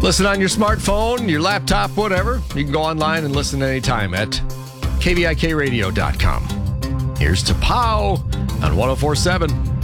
Listen on your smartphone, your laptop, whatever. You can go online and listen anytime at kvikradio.com. Here's to POW on 104.7.